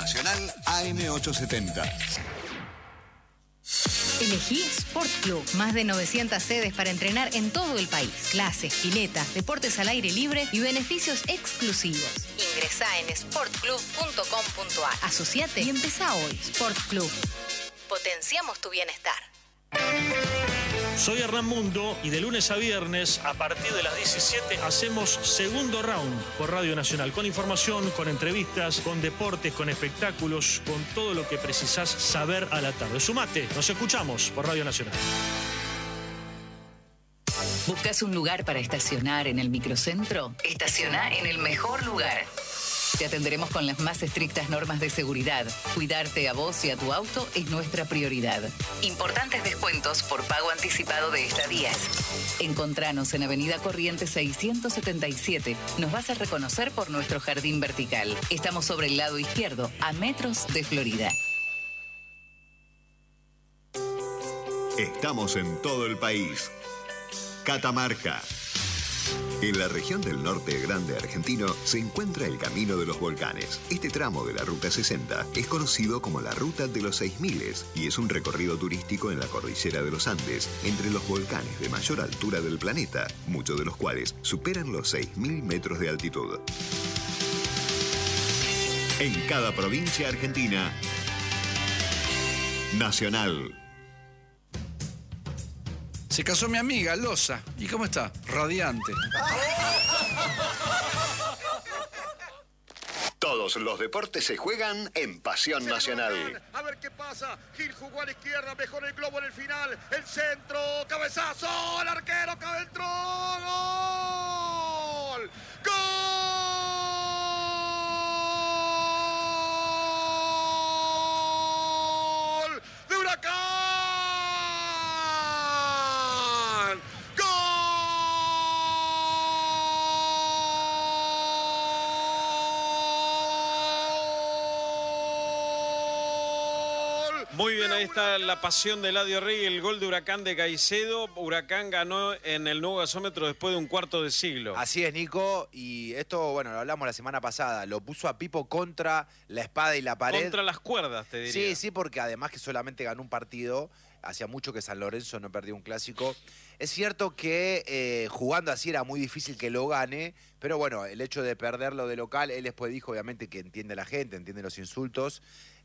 Nacional AM870. Elegí Sport Club. Más de 900 sedes para entrenar en todo el país. Clases, piletas, deportes al aire libre y beneficios exclusivos. Ingresá en sportclub.com.ar. Asociate y empezá hoy. Sport Club. Potenciamos tu bienestar. Soy Hernán Mundo y de lunes a viernes, a partir de las 17, hacemos Segundo Round por Radio Nacional. Con información, con entrevistas, con deportes, con espectáculos, con todo lo que precisás saber a la tarde. Sumate, nos escuchamos por Radio Nacional. ¿Buscas un lugar para estacionar en el microcentro? Estaciona en el mejor lugar. Te atenderemos con las más estrictas normas de seguridad. Cuidarte a vos y a tu auto es nuestra prioridad. Importantes descuentos por pago anticipado de estadías. Encontranos en Avenida Corrientes 677. Nos vas a reconocer por nuestro jardín vertical. Estamos sobre el lado izquierdo, a metros de Florida. Estamos en todo el país. Catamarca. En la región del norte grande argentino se encuentra el Camino de los Volcanes. Este tramo de la Ruta 60 es conocido como la Ruta de los 6000 y es un recorrido turístico en la cordillera de los Andes, entre los volcanes de mayor altura del planeta, muchos de los cuales superan los 6000 metros de altitud. En cada provincia argentina, Nacional. Se casó mi amiga, Loza. ¿Y cómo está? Radiante. Todos los deportes se juegan en Pasión Nacional. A ver qué pasa. Gil jugó a la izquierda, mejor el globo en el final. El centro, cabezazo, el arquero, cabe el ¡gol! ¡Gol! ¡De Huracán! Muy bien, ahí está la pasión de Eladio Rey, el gol de Huracán de Caicedo. Huracán ganó en el nuevo gasómetro después de un cuarto de siglo. Así es, Nico, y esto, bueno, lo hablamos la semana pasada, lo puso a Pipo contra la espada y la pared. Contra las cuerdas, te diría. Sí, sí, porque además que solamente ganó un partido, hacía mucho que San Lorenzo no perdió un clásico. Es cierto que jugando así era muy difícil que lo gane, pero bueno, el hecho de perderlo de local, él después dijo obviamente que entiende a la gente, entiende los insultos.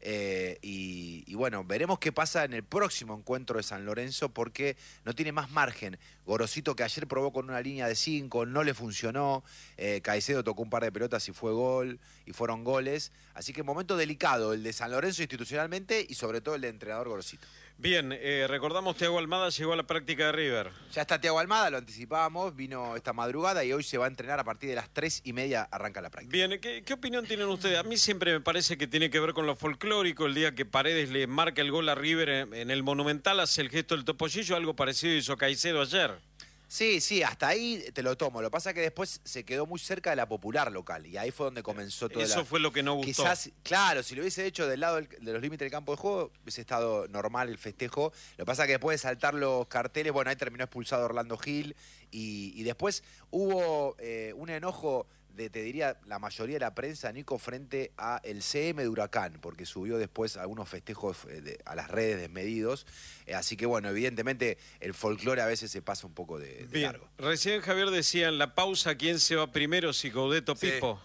Y bueno, veremos qué pasa en el próximo encuentro de San Lorenzo porque no tiene más margen. Gorosito, que ayer probó con una línea de 5, no le funcionó. Caicedo tocó un par de pelotas y fue gol, y fueron goles. Así que momento delicado el de San Lorenzo institucionalmente y sobre todo el de entrenador Gorosito. Bien, recordamos Thiago Almada llegó a la práctica de River. Ya está Thiago Almada, lo anticipábamos, vino esta madrugada y hoy se va a entrenar a partir de las 3:30, arranca la práctica. Bien, ¿qué opinión tienen ustedes? A mí siempre me parece que tiene que ver con lo folclórico. El día que Paredes le marca el gol a River en el Monumental, hace el gesto del topollillo, algo parecido hizo Caicedo ayer. Sí, sí, hasta ahí te lo tomo. Lo que pasa es que después se quedó muy cerca de la Popular local y ahí fue donde comenzó todo. Eso fue lo que no gustó. Quizás, claro, si lo hubiese hecho del lado de los límites del campo de juego, hubiese estado normal el festejo. Lo que pasa es que después de saltar los carteles, bueno, ahí terminó expulsado Orlando Gil y después hubo un enojo de, te diría, la mayoría de la prensa, Nico, frente a el CM de Huracán, porque subió después algunos festejos a las redes desmedidos. Así que, bueno, evidentemente el folclore a veces se pasa un poco de largo. Recién Javier decía en la pausa quién se va primero, si Coudet o Pipo.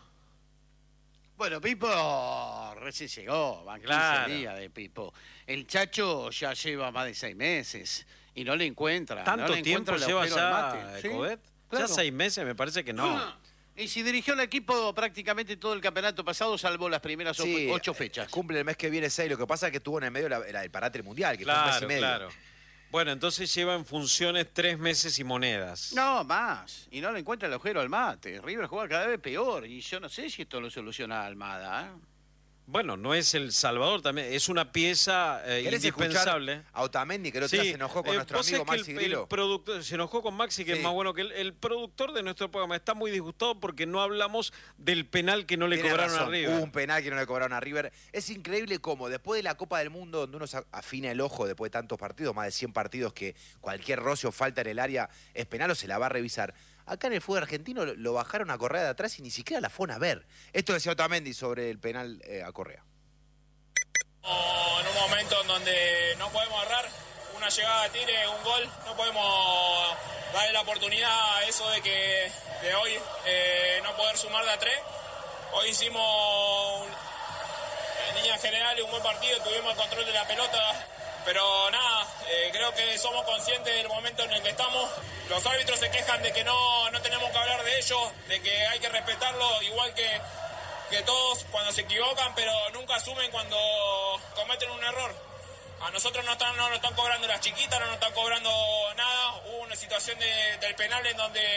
Bueno, Pipo recién llegó, van 15 días de Pipo. El Chacho ya lleva más de 6 meses y no le encuentra. ¿Tanto tiempo lleva ya Coudet? Claro. Ya 6 meses, me parece que no. Y si dirigió el equipo prácticamente todo el campeonato pasado, salvo las primeras 8 fechas. Cumple el mes que viene 6, lo que pasa es que tuvo en el medio el parate mundial, que fue un mes y medio. Claro. Bueno, entonces lleva en funciones 3 meses y monedas. No, más. Y no le encuentra el agujero al mate. River juega cada vez peor y yo no sé si esto lo soluciona Almada, ¿eh? Bueno, no es el Salvador, también es una pieza indispensable. A Otamendi, que el otro día se enojó con nuestro amigo Maxi Grillo. Se enojó con Maxi, que es más bueno que el productor de nuestro programa. Está muy disgustado porque no hablamos del penal que no le cobraron a River. Hubo un penal que no le cobraron a River. Es increíble cómo después de la Copa del Mundo, donde uno afina el ojo después de tantos partidos, más de 100 partidos, que cualquier roce o falta en el área es penal o se la va a revisar. Acá en el fútbol argentino lo bajaron a Correa de atrás y ni siquiera la fueron a ver. Esto decía Otamendi sobre el penal a Correa. una llegada de tire, un gol, no podemos darle la oportunidad a eso de que de hoy no poder sumar de a 3. Hoy hicimos, en líneas generales, un buen partido, tuvimos el control de la pelota, pero nada, creo que somos conscientes del momento en el que estamos. Los árbitros se quejan de que no tenemos que hablar de ellos, de que hay que respetarlo, igual que todos cuando se equivocan, pero nunca asumen cuando cometen un error. A nosotros no nos están cobrando las chiquitas, no nos están cobrando nada. Hubo una situación del penal en donde,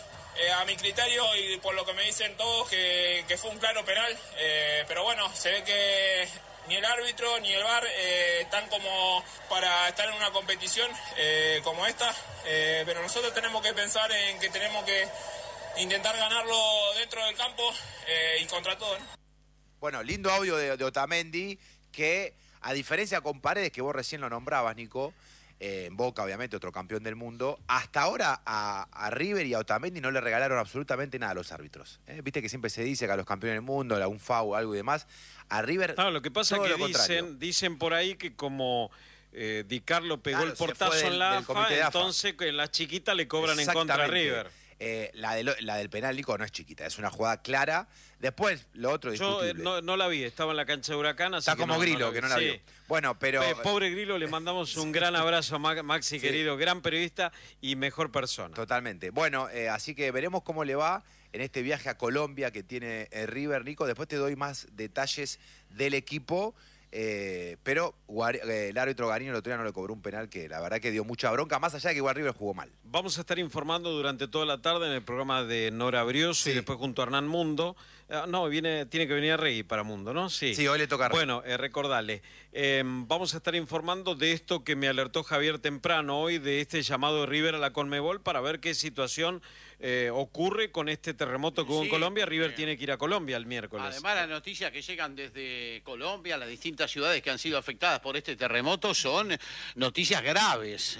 a mi criterio y por lo que me dicen todos, que fue un claro penal. Pero bueno, se ve que ni el árbitro ni el VAR están como para estar en una competición como esta. Pero nosotros tenemos que pensar en que tenemos que intentar ganarlo dentro del campo y contra todo, ¿no? Bueno, lindo audio de Otamendi, que a diferencia con Paredes, que vos recién lo nombrabas, Nico, en Boca, obviamente, otro campeón del mundo, hasta ahora a River y a Otamendi no le regalaron absolutamente nada a los árbitros. Viste que siempre se dice que a los campeones del mundo, un FAU, algo y demás. A River, no, lo que pasa es que dicen por ahí que como Di Carlo pegó el portazo en la AFA, entonces en la chiquita le cobran en contra a River. La del penal, Nico, no es chiquita, es una jugada clara. Después, lo otro discutible. Yo no la vi, estaba en la cancha de Huracán. Así está como Grillo, que no la vio. Bueno, pero... pobre Grillo, le mandamos un gran abrazo a Maxi, sí, querido, gran periodista y mejor persona. Totalmente. Bueno, así que veremos cómo le va en este viaje a Colombia que tiene River, Nico. Después te doy más detalles del equipo. Pero el árbitro Garín el otro día no le cobró un penal que la verdad que dio mucha bronca, más allá de que igual River jugó mal. Vamos a estar informando durante toda la tarde en el programa de Nora Brioso, sí, y después junto a Hernán Mundo. Tiene que venir a Regui para Mundo, ¿no? Sí, hoy le toca a Regui. Bueno, recordale, vamos a estar informando de esto que me alertó Javier temprano hoy, de este llamado de River a la Conmebol para ver qué situación ocurre con este terremoto que hubo en Colombia. River tiene que ir a Colombia el miércoles. Además, las noticias que llegan desde Colombia, las distintas ciudades que han sido afectadas por este terremoto, son noticias graves.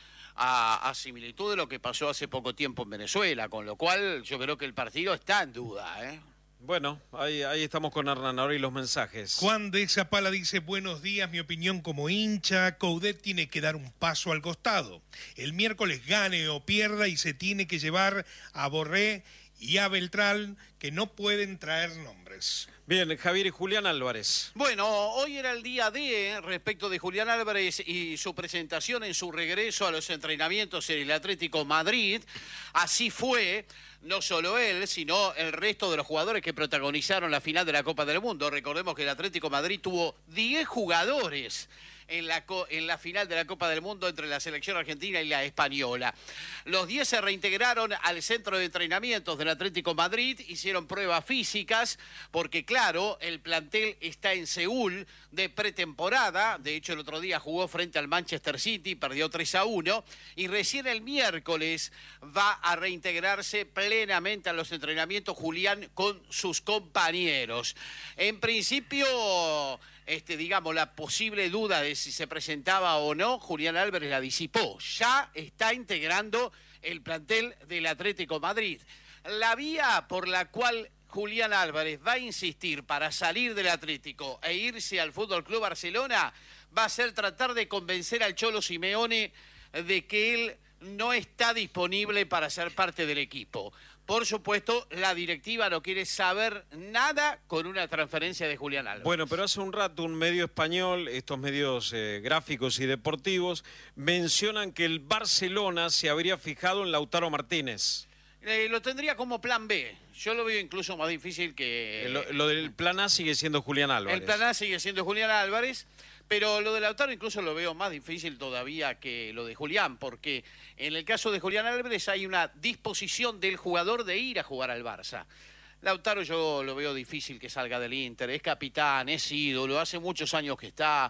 A similitud de lo que pasó hace poco tiempo en Venezuela, con lo cual yo creo que el partido está en duda, ¿eh? Bueno, ahí estamos con Hernán ahora y los mensajes. Juan de Zapala dice, buenos días, mi opinión como hincha, Coudet tiene que dar un paso al costado. El miércoles gane o pierda y se tiene que llevar a Borré y a Beltrán, que no pueden traer nombres. Bien, Javier y Julián Álvarez. Bueno, hoy era el día D respecto de Julián Álvarez y su presentación en su regreso a los entrenamientos en el Atlético Madrid. Así fue, no solo él, sino el resto de los jugadores que protagonizaron la final de la Copa del Mundo. Recordemos que el Atlético Madrid tuvo 10 jugadores en la final de la Copa del Mundo entre la selección argentina y la española. Los 10 se reintegraron al centro de entrenamientos del Atlético Madrid, hicieron pruebas físicas, porque claro, el plantel está en Seúl de pretemporada. De hecho, el otro día jugó frente al Manchester City, perdió 3-1, y recién el miércoles va a reintegrarse plenamente a los entrenamientos Julián con sus compañeros. En principio, digamos, la posible duda de si se presentaba o no, Julián Álvarez la disipó. Ya está integrando el plantel del Atlético Madrid. La vía por la cual Julián Álvarez va a insistir para salir del Atlético e irse al Fútbol Club Barcelona va a ser tratar de convencer al Cholo Simeone de que él no está disponible para ser parte del equipo. Por supuesto, la directiva no quiere saber nada con una transferencia de Julián Álvarez. Bueno, pero hace un rato un medio español, estos medios gráficos y deportivos, mencionan que el Barcelona se habría fijado en Lautaro Martínez. Lo tendría como plan B. Yo lo veo incluso más difícil que... Lo del plan A sigue siendo Julián Álvarez. El plan A sigue siendo Julián Álvarez, pero lo de Lautaro incluso lo veo más difícil todavía que lo de Julián, porque en el caso de Julián Álvarez hay una disposición del jugador de ir a jugar al Barça. Lautaro yo lo veo difícil que salga del Inter, es capitán, es ídolo, hace muchos años que está...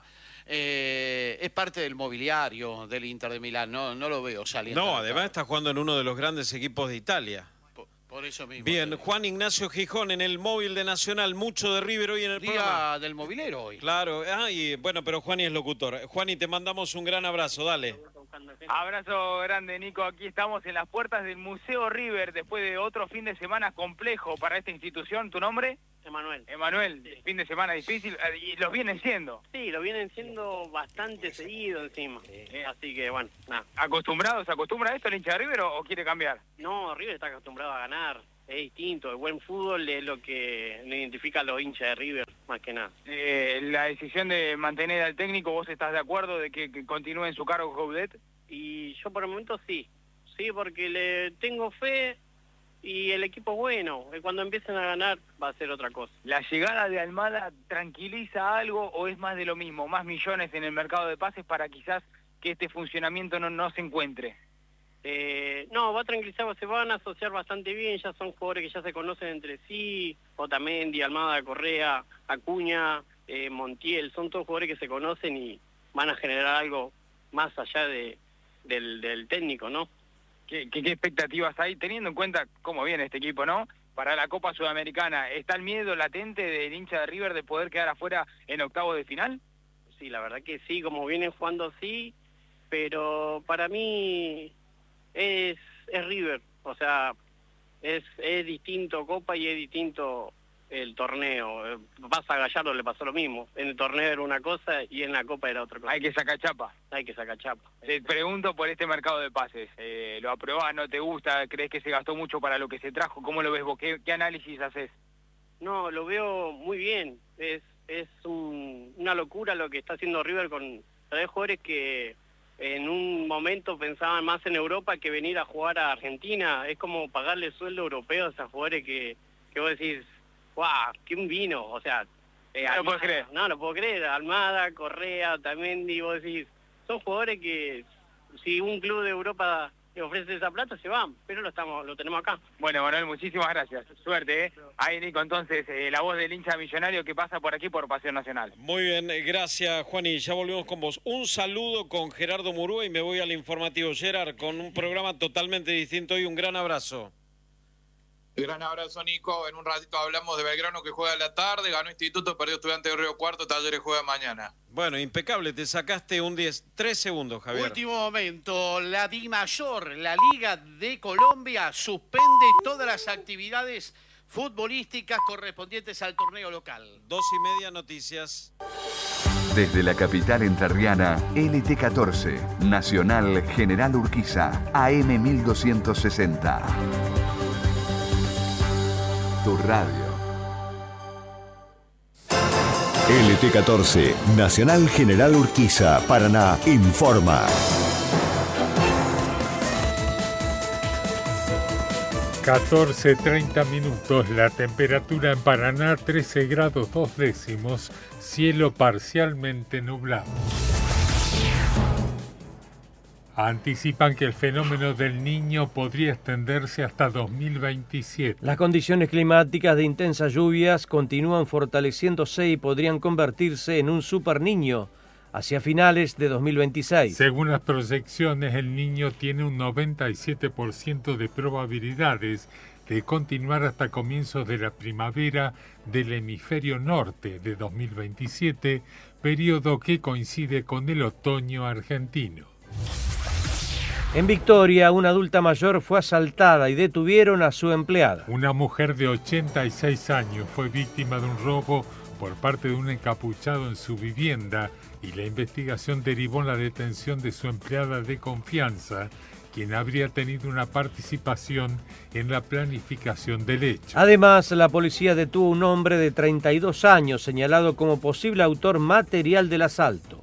es parte del mobiliario del Inter de Milán, no lo veo saliendo. No, además está jugando en uno de los grandes equipos de Italia. Por eso mismo. Bien, Juan Ignacio Gijón en el móvil de Nacional, mucho de River hoy en el programa. Día del movilero hoy. Claro, bueno, pero Juani es locutor. Juani, te mandamos un gran abrazo, dale. buscando gente. Abrazo grande, Nico. Aquí estamos en las puertas del Museo River después de otro fin de semana complejo para esta institución. ¿Tu nombre? Emanuel. Emanuel, sí. Fin de semana difícil y los vienen siendo. Sí, lo vienen siendo bastante seguido encima. Así que bueno, nada. ¿Acostumbrado? ¿Se acostumbra a esto el hincha de River o quiere cambiar? No, River está acostumbrado a ganar. Es distinto, el buen fútbol es lo que identifica a los hinchas de River, más que nada. La decisión de mantener al técnico, ¿vos estás de acuerdo de que continúe en su cargo Coudet? Y yo por el momento sí, porque le tengo fe y el equipo es bueno. Cuando empiecen a ganar va a ser otra cosa. ¿La llegada de Almada tranquiliza algo o es más de lo mismo? ¿Más millones en el mercado de pases para quizás que este funcionamiento no se encuentre? No, va a tranquilizar, se van a asociar bastante bien, ya son jugadores que ya se conocen entre sí, Otamendi, Almada, Correa, Acuña, Montiel, son todos jugadores que se conocen y van a generar algo más allá del técnico, ¿no? ¿Qué expectativas hay, teniendo en cuenta cómo viene este equipo, ¿no? Para la Copa Sudamericana, ¿está el miedo latente del hincha de River de poder quedar afuera en octavos de final? Sí, la verdad que sí, como vienen jugando sí, pero para mí es River, o sea, es distinto Copa y es distinto el torneo. Pasa a Gallardo, le pasó lo mismo. En el torneo era una cosa y en la Copa era otra cosa. Hay que sacar chapa. Hay que sacar chapa. Te pregunto por este mercado de pases. ¿Lo aprobás, no te gusta? ¿Crees que se gastó mucho para lo que se trajo? ¿Cómo lo ves vos? ¿Qué análisis haces? No, lo veo muy bien. Es una locura lo que está haciendo River con tres jugadores que en un momento pensaban más en Europa que venir a jugar a Argentina. Es como pagarle sueldo europeo a esos jugadores que vos decís, ¡guau! ¡Qué vino! O sea, no lo puedo creer. No lo puedo creer. Almada, Correa, Otamendi, vos decís, son jugadores que si un club de Europa le ofrece esa plata, se van, pero lo tenemos acá. Bueno, Manuel, muchísimas gracias. Suerte, ¿eh? Ahí, Nico, entonces, la voz del hincha millonario que pasa por aquí por Pasión Nacional. Muy bien, gracias, Juani. Ya volvemos con vos. Un saludo con Gerardo Murúa y me voy al informativo. Gerard, con un programa totalmente distinto y un gran abrazo. Gran abrazo, Nico. En un ratito hablamos de Belgrano, que juega a la tarde, ganó Instituto, perdió Estudiante de Río Cuarto, Talleres juega mañana. Bueno, impecable, te sacaste un 3 segundos, Javier. Último momento, la DIMAYOR, la Liga de Colombia, suspende todas las actividades futbolísticas correspondientes al torneo local. 2:30 noticias. Desde la capital entrerriana, LT14, Nacional General Urquiza, AM 1260. Tu radio. LT14, Nacional General Urquiza, Paraná, informa. 14:30 minutos, la temperatura en Paraná 13 grados 2 décimos, cielo parcialmente nublado. Anticipan que el fenómeno del Niño podría extenderse hasta 2027. Las condiciones climáticas de intensas lluvias continúan fortaleciéndose y podrían convertirse en un super Niño hacia finales de 2026. Según las proyecciones, el Niño tiene un 97% de probabilidades de continuar hasta comienzos de la primavera del hemisferio norte de 2027, periodo que coincide con el otoño argentino. En Victoria, una adulta mayor fue asaltada y detuvieron a su empleada. Una mujer de 86 años fue víctima de un robo por parte de un encapuchado en su vivienda y la investigación derivó en la detención de su empleada de confianza, quien habría tenido una participación en la planificación del hecho. Además, la policía detuvo a un hombre de 32 años señalado como posible autor material del asalto.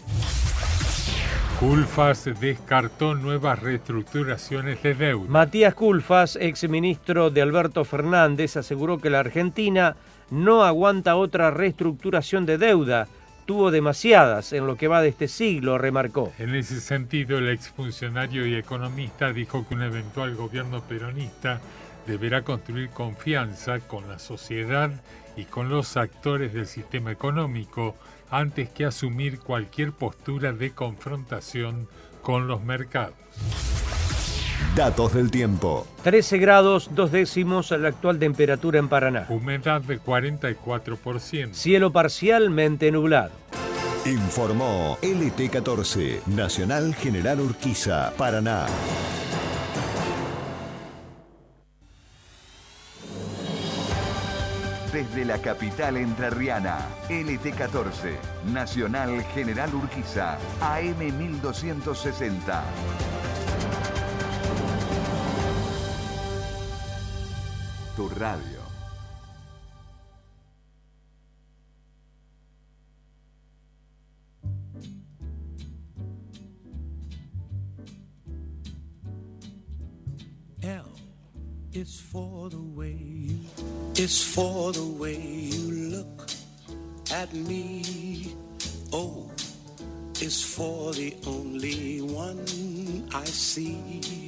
Culfas descartó nuevas reestructuraciones de deuda. Matías Culfas, exministro de Alberto Fernández, aseguró que la Argentina no aguanta otra reestructuración de deuda. Tuvo demasiadas en lo que va de este siglo, remarcó. En ese sentido, el exfuncionario y economista dijo que un eventual gobierno peronista deberá construir confianza con la sociedad y con los actores del sistema económico antes que asumir cualquier postura de confrontación con los mercados. Datos del tiempo. 13 grados 2 décimos la actual temperatura en Paraná. Humedad de 44%. Cielo parcialmente nublado. Informó LT14, Nacional General Urquiza, Paraná. Desde la capital entrerriana, LT14, Nacional General Urquiza, AM 1260. Tu radio. L is for the way you, is for the way you look at me. O is for the only one I see.